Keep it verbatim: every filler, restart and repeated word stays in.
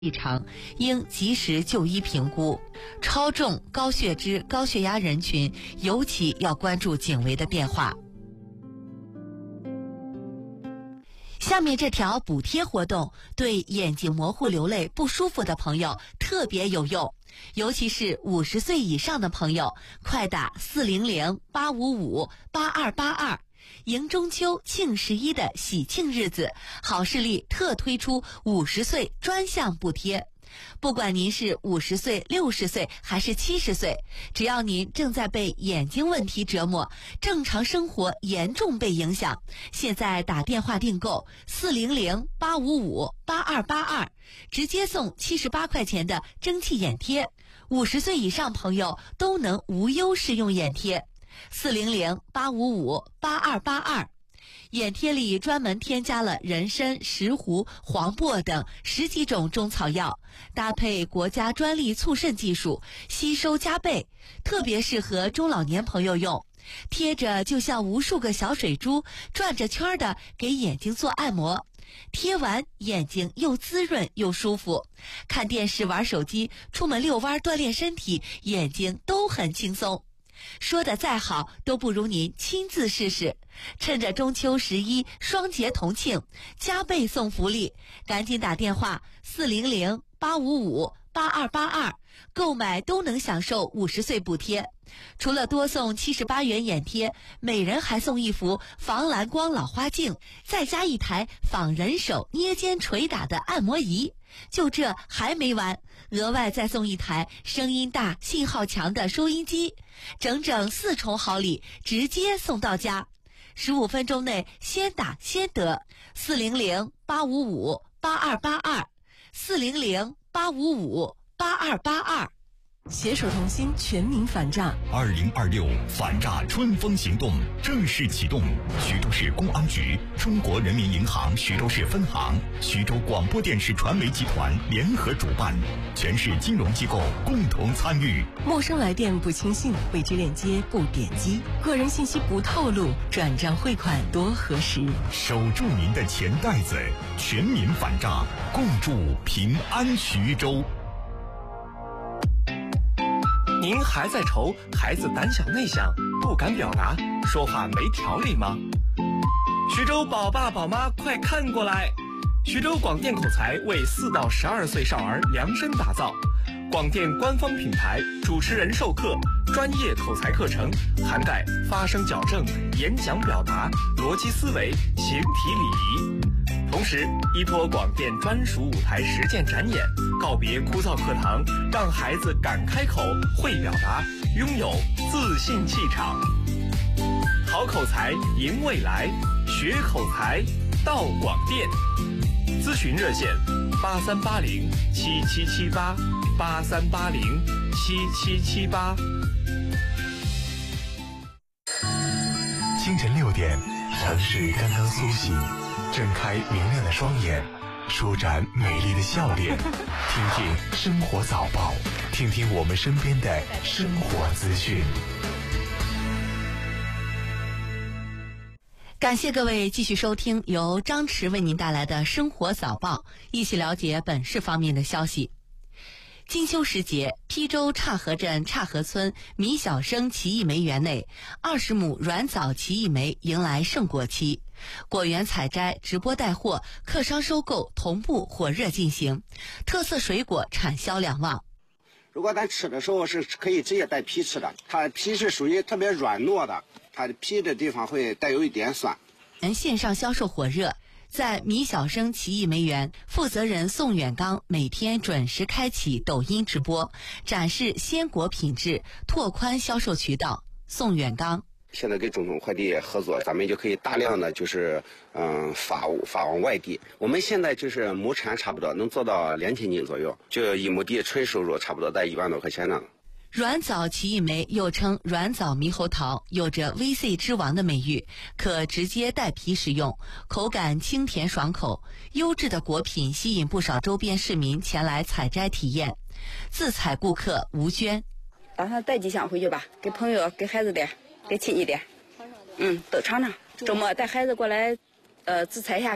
异常，应及时就医评估。超重、高血脂、高血压人群尤其要关注颈围的变化。下面这条补贴活动对眼睛模糊、流泪不舒服的朋友特别有用，尤其是五十岁以上的朋友，快打四零零八五五八二八二。迎中秋、庆十一的喜庆日子，好视力特推出五十岁专项补贴。不管您是五十岁、六十岁还是七十岁，只要您正在被眼睛问题折磨，正常生活严重被影响，现在打电话订购四零零八五五八二八二，直接送七十八块钱的蒸汽眼贴，五十岁以上朋友都能无忧试用眼贴。四零零八五五八二八二，眼贴里专门添加了人参、石斛、黄柏等十几种中草药，搭配国家专利促渗技术，吸收加倍，特别适合中老年朋友用。贴着就像无数个小水珠转着圈的给眼睛做按摩，贴完眼睛又滋润又舒服，看电视、玩手机、出门遛弯、锻炼身体，眼睛都很轻松。说的再好都不如您亲自试试。趁着中秋十一双节同庆，加倍送福利，赶紧打电话四零零八五五八二八二，购买都能享受五十岁补贴。除了多送七十八元眼贴，每人还送一幅防蓝光老花镜，再加一台仿人手捏肩捶打的按摩仪。就这还没完，额外再送一台声音大、信号强的收音机，整整四重好礼，直接送到家。十五分钟内先打先得，四零零八五五八二八二，四零零八五五八二八二。 携手同心，全民反诈。 二零二六反诈春风行动正式启动。徐州市公安局、中国人民银行徐州市分行、徐州广播电视传媒集团联合主办，全市金融机构共同参与。 陌生来电不轻信，未知链接不点击，个人信息不透露，转账汇款多核实。 守住您的钱袋子，全民反诈，共筑平安徐州。 您还在愁孩子胆小内向，不敢表达，说话没条理吗？徐州宝爸宝妈快看过来，徐州广电口才为四到十二岁少儿量身打造，广电官方品牌，主持人授课，专业口才课程，涵盖发声矫正、演讲表达、逻辑思维、形体礼仪。同时依托广电专属舞台实践展演，告别枯燥课堂，让孩子敢开口、会表达，拥有自信气场。好口才赢未来，学口才到广电。咨询热线八三八零七七七八八三八零七七七八。 清晨六点，城市刚刚苏醒，睁开明亮的双眼，舒展美丽的笑脸，听听生活早报，听听我们身边的生活资讯。 感谢各位继续收听由张弛为您带来的生活早报，一起了解本市方面的消息。金秋时节，邳州岔河镇岔河村米小生奇异梅园内，二十亩软枣奇异梅迎来盛果期，果园采摘、直播带货、客商收购同步火热进行，特色水果产销两旺。 如果咱吃的时候是可以直接带皮吃的，它皮是属于特别软糯的，它的皮的地方会带有一点酸。 线上销售火热，在米小生奇异梅园，负责人宋远刚每天准时开启抖音直播，展示鲜果品质，拓宽销售渠道。宋远刚现在跟中通快递合作，咱们就可以大量的就是嗯发发往外地。我们现在就是亩产差不多能做到两千斤左右，就一亩地纯收入差不多在一万多块钱呢。 软枣奇异梅又称软枣猕猴桃，有着 V C 之王的美誉，可直接带皮食用，口感清甜爽口，优质的果品吸引不少周边市民前来采摘体验。自采顾客吴娟， 打算带几箱回去吧，给朋友、给孩子点，给亲戚点，嗯，都尝尝。周末带孩子过来，呃，自采一下。